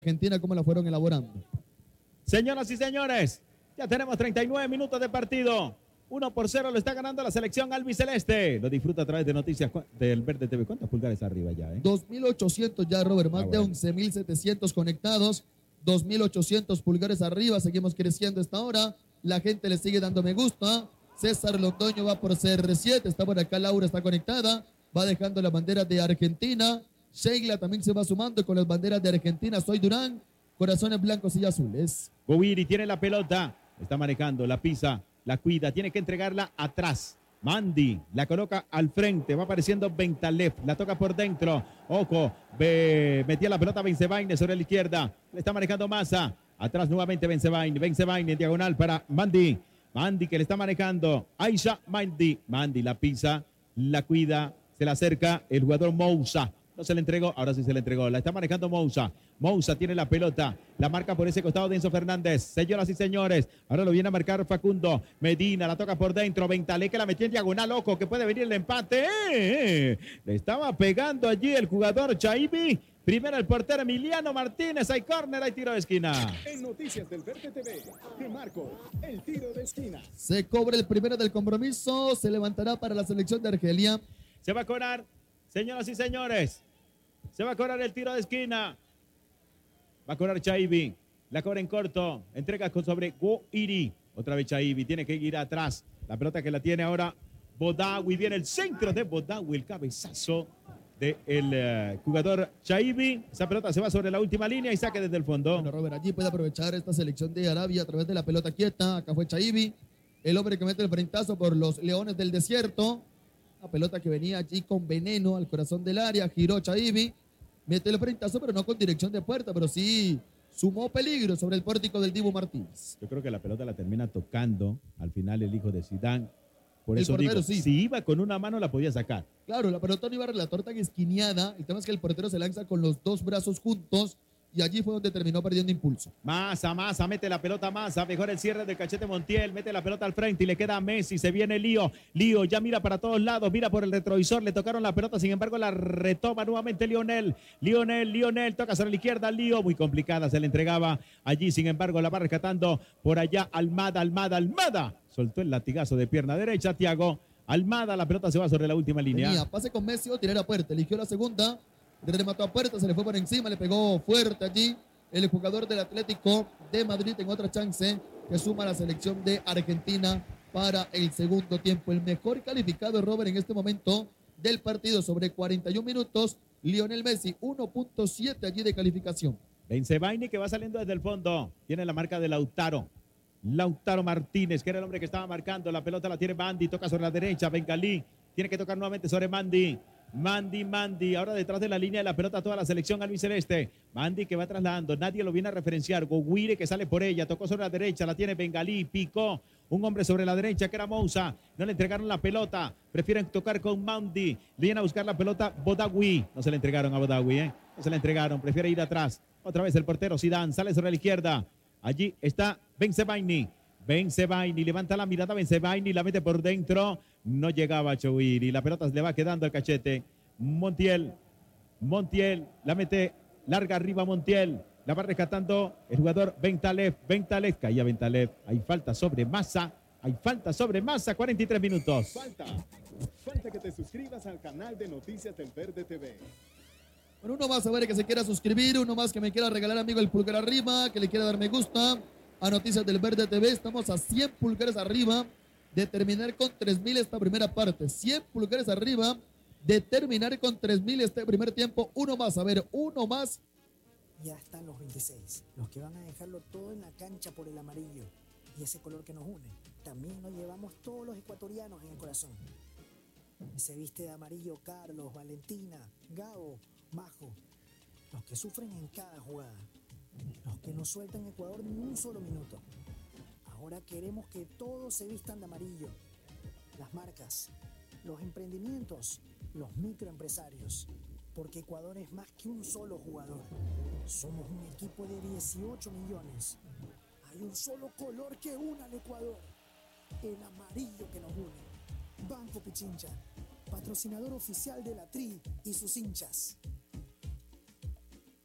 Argentina, cómo la fueron elaborando. Señoras y señores, ya tenemos 39 minutos de partido. 1-0 lo está ganando la selección albiceleste. Lo disfruta a través de noticias del Verde TV. ¿Cuántas pulgares arriba ya? 2.800 ya, Robert. Más de 11.700 conectados. 2.800 pulgares arriba. Seguimos creciendo esta hora. La gente le sigue dando me gusta. César Londoño va por CR7. Está por acá. Laura está conectada. Va dejando la bandera de Argentina. Sheila también se va sumando con las banderas de Argentina. Soy Durán. Corazones blancos y azules. Gouiri tiene la pelota. Está manejando. La pisa. La cuida. Tiene que entregarla atrás. Mandy la coloca al frente, va apareciendo Bentaleb, la toca por dentro, ojo, metía la pelota Benzebaini sobre la izquierda, le está manejando Massa, atrás nuevamente Benzebaini en diagonal para Mandy que le está manejando, Aisha Mandy la pisa, la cuida, se la acerca el jugador Moussa. No se le entregó, ahora sí se le entregó. La está manejando Moussa. Moussa tiene la pelota. La marca por ese costado de Enzo Fernández. Señoras y señores, ahora lo viene a marcar Facundo. Medina la toca por dentro. Bentalé que la metió en diagonal. Ojo, que puede venir el empate. Le estaba pegando allí el jugador Chaibi. Primero el portero Emiliano Martínez. Hay córner, hay tiro de esquina. En Noticias del Verde TV, te marco el tiro de esquina. Se cobra el primero del compromiso. Se levantará para la selección de Argelia. Se va a cobrar, señoras y señores. Se va a cobrar el tiro de esquina. Va a cobrar Chaibi. La cobra en corto. Entrega sobre Gouiri. Otra vez Chaibi. Tiene que ir atrás. La pelota que la tiene ahora Bodawi. Viene el centro de Bodawi. El cabezazo del jugador Chaibi. Esa pelota se va sobre la última línea y saque desde el fondo. Bueno, Robert, allí puede aprovechar esta selección de Arabia a través de la pelota quieta. Acá fue Chaibi. El hombre que mete el frentazo por los Leones del Desierto. La pelota que venía allí con veneno al corazón del área. Giró Chaibi. Mete el frentazo, pero no con dirección de puerta, pero sí sumó peligro sobre el pórtico del Dibu Martínez. Yo creo que la pelota la termina tocando al final el hijo de Zidane. Por eso portero, digo, sí. Si iba con una mano la podía sacar. Claro, la pelota no iba a relator tan esquineada. El tema es que el portero se lanza con los dos brazos juntos y allí fue donde terminó perdiendo impulso. Massa, mete la pelota Massa, mejor el cierre del cachete Montiel, mete la pelota al frente y le queda a Messi, se viene Lío ya mira para todos lados, mira por el retrovisor, le tocaron la pelota, sin embargo la retoma nuevamente Lionel, toca sobre la izquierda, Lío, muy complicada, se le entregaba allí, sin embargo la va rescatando por allá Almada, soltó el latigazo de pierna derecha, Thiago Almada, la pelota se va sobre la última línea. Tenía pase con Messi o tirar a puerta, eligió la segunda. Remató a puerta, se le fue por encima, le pegó fuerte allí el jugador del Atlético de Madrid en otra chance que suma a la selección de Argentina para el segundo tiempo. El mejor calificado, Robert, en este momento del partido sobre 41 minutos, Lionel Messi, 1.7 allí de calificación. Benzebaini que va saliendo desde el fondo, tiene la marca de Lautaro Martínez, que era el hombre que estaba marcando, la pelota la tiene Mandy, toca sobre la derecha, Bengalí, tiene que tocar nuevamente sobre Mandy, ahora detrás de la línea de la pelota toda la selección albiceleste. Mandy que va trasladando, nadie lo viene a referenciar. Gouiri que sale por ella, tocó sobre la derecha, la tiene Bengalí, picó un hombre sobre la derecha que era Moussa, no le entregaron la pelota, prefieren tocar con Mandy, vienen a buscar la pelota Bodawi, no se le entregaron a Bodawi, no se le entregaron, prefiere ir atrás. Otra vez el portero Zidane, sale sobre la izquierda, allí está Benzebaini, levanta la mirada Benzebaini, la mete por dentro, no llegaba a Gouiri, la pelota le va quedando al cachete. Montiel, la mete larga arriba Montiel, la va rescatando el jugador Bentaleb, caía Bentaleb, hay falta sobre Massa, 43 minutos. Falta que te suscribas al canal de Noticias del Verde TV. Bueno, uno más a ver que se quiera suscribir, uno más que me quiera regalar, amigo, el pulgar arriba, que le quiera dar me gusta a Noticias del Verde TV. Estamos a 100 pulgares arriba de terminar con 3.000 esta primera parte. 100 pulgares arriba de terminar con 3.000 este primer tiempo. Uno más, a ver, uno más. Ya están los 26, los que van a dejarlo todo en la cancha por el amarillo y ese color que nos une. También nos llevamos todos los ecuatorianos en el corazón. Se viste de amarillo Carlos, Valentina, Gabo, Majo, los que sufren en cada jugada, los que no sueltan Ecuador ni un solo minuto. Ahora queremos que todos se vistan de amarillo. Las marcas, los emprendimientos, los microempresarios. Porque Ecuador es más que un solo jugador. Somos un equipo de 18 millones. Hay un solo color que une al Ecuador. El amarillo que nos une. Banco Pichincha, patrocinador oficial de la Tri y sus hinchas.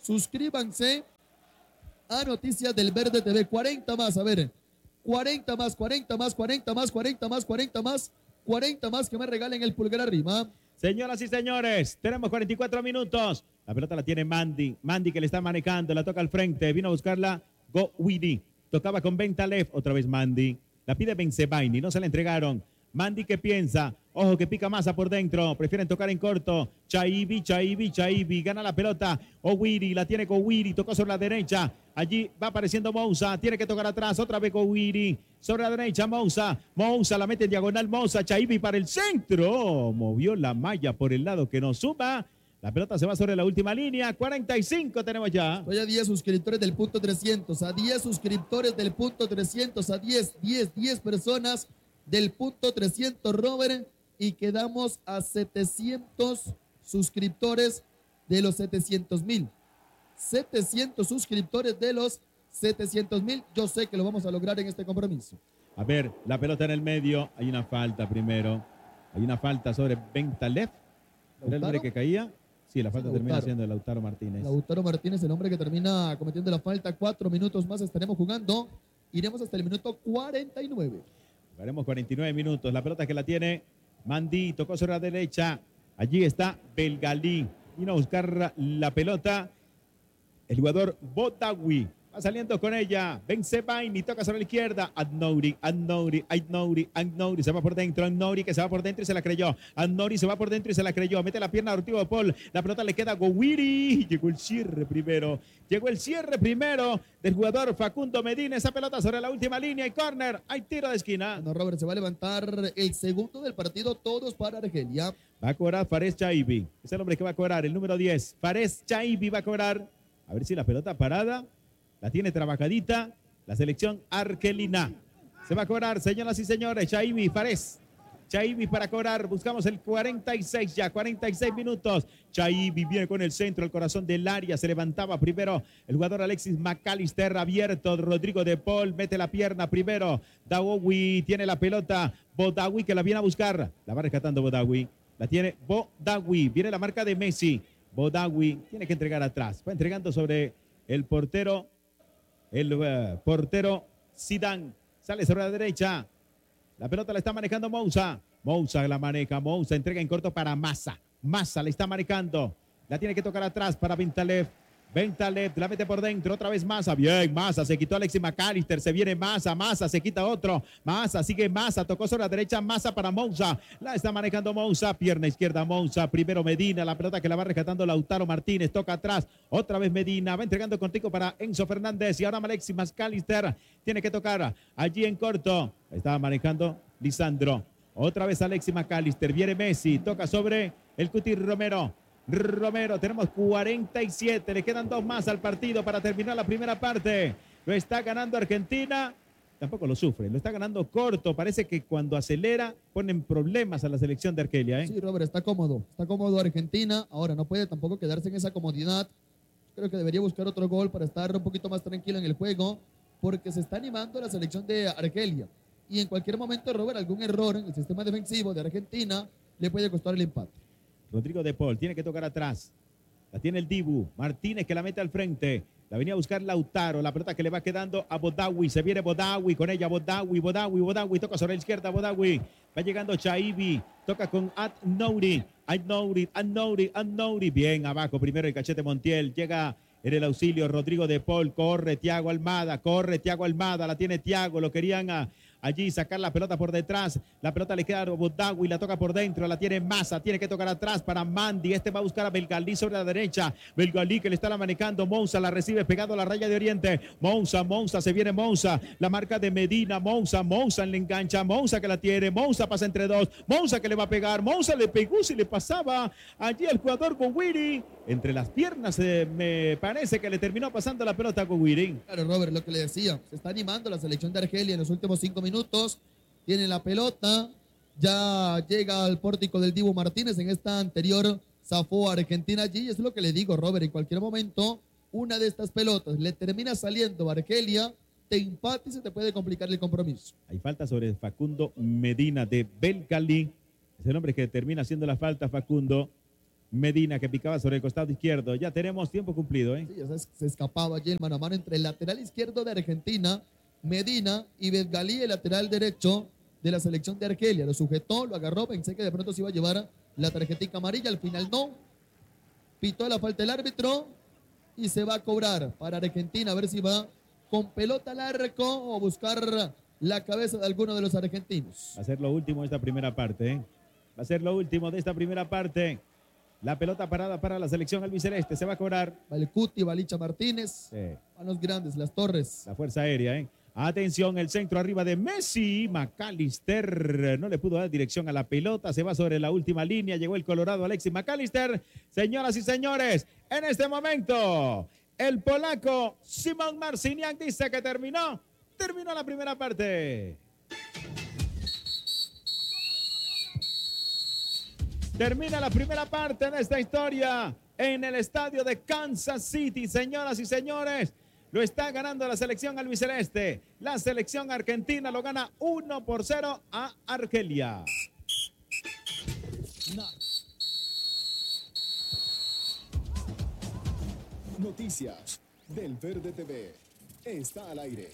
Suscríbanse a Noticias del Verde TV. 40 más, a ver. 40 más, 40 más, 40 más, 40 más, 40 más, 40 más, que me regalen el pulgar arriba. Señoras y señores, tenemos 44 minutos. La pelota la tiene Mandy. Mandy que le está manejando, la toca al frente. Vino a buscarla Gowiri. Tocaba con Bentaleb. Otra vez Mandy. La pide Bensebaini. No se la entregaron. Mandy que piensa. Ojo que pica masa por dentro. Prefieren tocar en corto. Chaibi. Gana la pelota. Owiri. La tiene Gowiri. Tocó sobre la derecha. Allí va apareciendo Moussa. Tiene que tocar atrás. Otra vez Gowiri. Sobre la derecha Moussa. Moussa la mete en diagonal. Moussa. Chaibi para el centro. Movió la malla por el lado que nos suma. La pelota se va sobre la última línea. 45 tenemos ya. Estoy a 10 suscriptores del punto 300. A 10 suscriptores del punto 300. A 10 personas del punto 300, Robert. Y quedamos a 700 suscriptores de los 700,000. 700 suscriptores de los 700,000. Yo sé que lo vamos a lograr en este compromiso. A ver, la pelota en el medio. Hay una falta primero. Hay una falta sobre Bentaleb. ¿Era el hombre que caía? Sí, la falta termina siendo de Lautaro Martínez. Lautaro Martínez, el hombre que termina cometiendo la falta. 4 minutos más estaremos jugando. Iremos hasta el minuto 49. Jugaremos 49 minutos. La pelota que la tiene Mandy. Tocó sobre la derecha. Allí está Belgalí. Vino a buscar la pelota el jugador Bodawi. Va saliendo con ella. Bensebaini toca sobre la izquierda. Adnouri. Se va por dentro. Adnouri que se va por dentro y se la creyó. Adnouri se va por dentro y se la creyó. Mete la pierna a Rodrigo de Paul. La pelota le queda a Gowiri. Llegó el cierre primero del jugador Facundo Medina. Esa pelota sobre la última línea y córner. Hay tiro de esquina. Bueno, Robert, se va a levantar el segundo del partido. Todos para Argelia. Va a cobrar Fares Chaibi. Es el hombre que va a cobrar. El número 10. Fares Chaibi va a cobrar. A ver si la pelota parada. La tiene trabajadita la selección argelina. Se va a cobrar, señoras y señores. Chaibi, Fares. Chaibi para cobrar. Buscamos el 46 ya. 46 minutos. Chaibi viene con el centro, el corazón del área. Se levantaba primero el jugador Alexis McAllister. Abierto. Rodrigo de Paul mete la pierna primero. Dawowi tiene la pelota. Bodawi que la viene a buscar. La va rescatando Bodawi. La tiene Bodawi. Viene la marca de Messi. Bodawi tiene que entregar atrás. Va entregando sobre el portero. El portero Zidane sale sobre la derecha. La pelota la está manejando Moussa. Moussa la maneja. Moussa entrega en corto para Massa. Massa la está manejando. La tiene que tocar atrás para Bentaleb. Bentaleb la mete por dentro. Otra vez Massa. Bien, Massa. Se quitó Alexis McAllister. Se viene Massa. Massa se quita otro. Massa sigue Massa. Tocó sobre la derecha. Massa para Moussa. La está manejando Moussa. Pierna izquierda Moussa. Primero Medina. La pelota que la va rescatando Lautaro Martínez. Toca atrás. Otra vez Medina. Va entregando contigo para Enzo Fernández. Y ahora Alexis McAllister. Tiene que tocar allí en corto. Estaba manejando Lisandro. Otra vez Alexis McAllister. Viene Messi. Toca sobre el Cuti Romero. Tenemos 47, le quedan 2 más al partido para terminar la primera parte. Lo está ganando Argentina, tampoco lo sufre, lo está ganando corto. Parece que cuando acelera ponen problemas a la selección de Argelia. Sí, Robert, está cómodo Argentina. Ahora no puede tampoco quedarse en esa comodidad. Creo que debería buscar otro gol para estar un poquito más tranquilo en el juego, porque se está animando la selección de Argelia. Y en cualquier momento, Robert, algún error en el sistema defensivo de Argentina le puede costar el empate. Rodrigo de Paul tiene que tocar atrás. La tiene el Dibu. Martínez que la mete al frente. La venía a buscar Lautaro. La pelota que le va quedando a Bodawi. Se viene Bodawi con ella. Bodawi. Toca sobre la izquierda Bodawi. Va llegando Chaibi. Toca con Adnouri. Bien abajo. Primero el cachete Montiel. Llega en el auxilio Rodrigo de Paul. Corre Thiago Almada. La tiene Thiago. Lo querían allí sacar la pelota por detrás. La pelota le queda a Bodawi, la toca por dentro, la tiene Massa, tiene que tocar atrás para Mandy. Este va a buscar a Belgalí sobre la derecha. Belgalí que le está manejando. Moussa la recibe pegado a la raya de Oriente. Moussa, se viene Moussa. La marca de Medina. Moussa le engancha. Moussa que la tiene. Moussa pasa entre dos. Moussa que le va a pegar. Moussa le pegó si le pasaba allí al jugador Gowiri. Entre las piernas me parece que le terminó pasando la pelota a Gowiri. Claro, Robert, lo que le decía. Se está animando la selección de Argelia en los últimos 5 minutos. Tiene la pelota. Ya llega al pórtico del Dibu Martínez. En esta anterior zafó a Argentina allí. Es lo que le digo, Robert. En cualquier momento, una de estas pelotas le termina saliendo a Argelia, te empate y se te puede complicar el compromiso. Hay falta sobre Facundo Medina de Belgalí. Es el hombre que termina haciendo la falta, Facundo. Medina que picaba sobre el costado izquierdo. Ya tenemos tiempo cumplido, ¿eh? Sí, ya se escapaba allí el mano a mano entre el lateral izquierdo de Argentina, Medina, y Bengalí, el lateral derecho de la selección de Argelia. Lo sujetó, lo agarró, pensé que de pronto se iba a llevar la tarjetita amarilla, al final no. Pitó la falta el árbitro y se va a cobrar para Argentina, a ver si va con pelota al arco o buscar la cabeza de alguno de los argentinos. Va a ser lo último de esta primera parte, ¿eh? Va a ser lo último de esta primera parte. La pelota parada para la selección albiceleste. Se va a cobrar. Va el Cuti, va Licha Martínez. Sí. Van los grandes, las torres. La fuerza aérea, ¿eh? Atención, el centro arriba de Messi. McAllister no le pudo dar dirección a la pelota. Se va sobre la última línea. Llegó el Colorado Alexis McAllister. Señoras y señores, en este momento, el polaco Simon Marciniak dice que terminó la primera parte. Termina la primera parte de esta historia en el estadio de Kansas City. Señoras y señores, lo está ganando la selección albiceleste. La selección argentina lo gana 1-0 a Argelia. Noticias del Verde TV. Está al aire.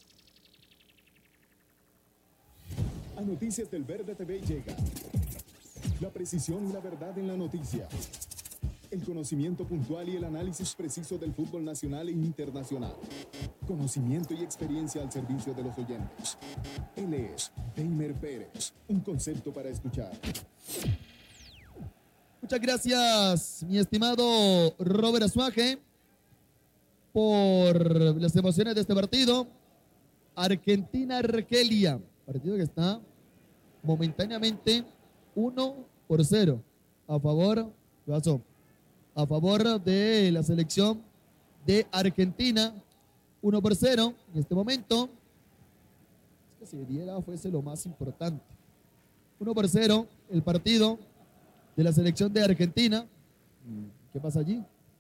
A Noticias del Verde TV llega la precisión y la verdad en la noticia. El conocimiento puntual y el análisis preciso del fútbol nacional e internacional. Conocimiento y experiencia al servicio de los oyentes. Él es Deimer Pérez. Un concepto para escuchar. Muchas gracias, mi estimado Robert Azuaje, por las emociones de este partido. Argentina-Argelia, partido que está momentáneamente 1-0 a favor, ¿qué pasó? A favor de la selección de Argentina, 1-0 en este momento. Es que si diera fuese lo más importante. 1-0 el partido de la selección de Argentina. ¿Qué pasa allí?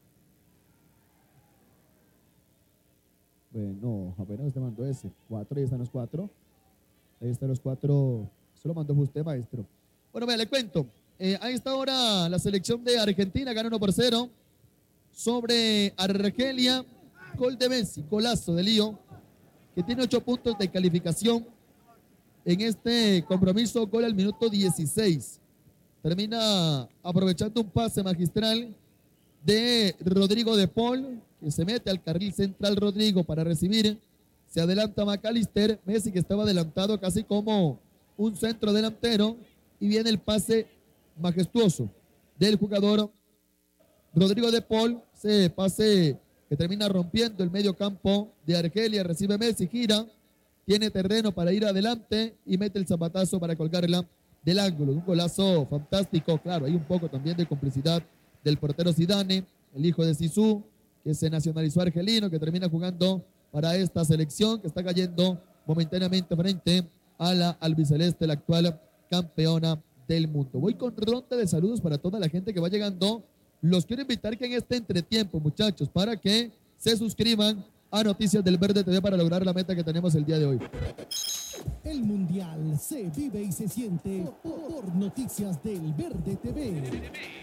Bueno, apenas usted mandó ese. 4, ahí están los 4. Ahí están los 4. Eso lo mandó usted, maestro. Bueno, vea, le cuento. A esta hora la selección de Argentina gana 1-0 sobre Argelia. Gol de Messi, golazo de Lío, que tiene 8 puntos de calificación en este compromiso. Gol al minuto 16. Termina aprovechando un pase magistral de Rodrigo de Paul, que se mete al carril central Rodrigo para recibir. Se adelanta McAllister, Messi que estaba adelantado casi como un centro delantero, y viene el pase majestuoso del jugador Rodrigo de Paul. Se pase que termina rompiendo el medio campo de Argelia. Recibe Messi, gira, tiene terreno para ir adelante y mete el zapatazo para colgarla del ángulo. Un golazo fantástico. Claro, hay un poco también de complicidad del portero Zidane, el hijo de Zizou, que se nacionalizó argelino, que termina jugando para esta selección que está cayendo momentáneamente frente a la albiceleste, la actual campeona del mundo. Voy con ronda de saludos para toda la gente que va llegando. Los quiero invitar que en este entretiempo, muchachos, para que se suscriban a Noticias del Verde TV para lograr la meta que tenemos el día de hoy. El Mundial se vive y se siente por Noticias del Verde TV.